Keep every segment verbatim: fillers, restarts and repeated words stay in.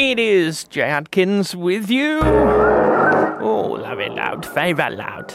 It is Jay Adkins with you. Oh, love it loud, very, very loud.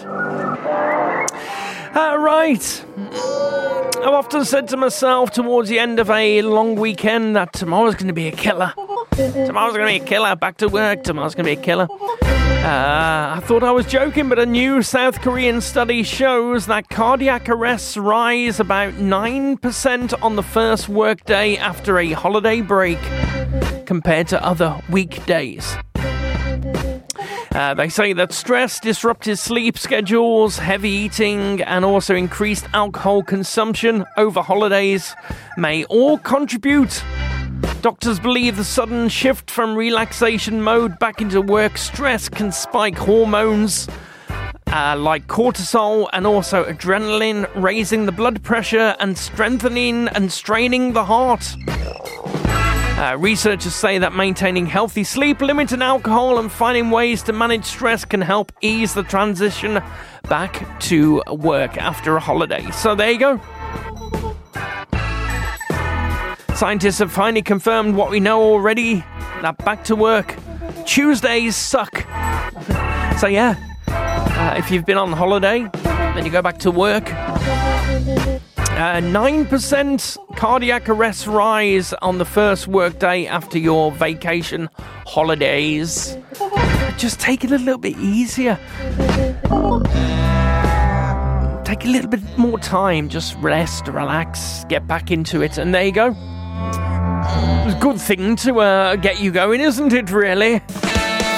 Uh, right. I've often said to myself towards the end of a long weekend that tomorrow's going to be a killer. Tomorrow's going to be a killer. Back to work. Tomorrow's going to be a killer. Uh, I thought I was joking, but a new South Korean study shows that cardiac arrests rise about nine percent on the first workday after a holiday break compared to other weekdays. Uh, they say that stress, disrupted sleep schedules, heavy eating, and also increased alcohol consumption over holidays may all contribute. Doctors believe the sudden shift from relaxation mode back into work stress can spike hormones uh, like cortisol and also adrenaline, raising the blood pressure and strengthening and straining the heart. Uh, researchers say that maintaining healthy sleep, limiting alcohol, and finding ways to manage stress can help ease the transition back to work after a holiday. So there you go. Scientists have finally confirmed what we know already, that back to work Tuesdays suck. So yeah, uh, if you've been on holiday, then you go back to work. Uh, nine percent cardiac arrest rise on the first workday after your vacation holidays. Just take it a little bit easier. Take a little bit more time. Just rest, relax, get back into it, and there you go. It's a good thing to uh, get you going, isn't it, really?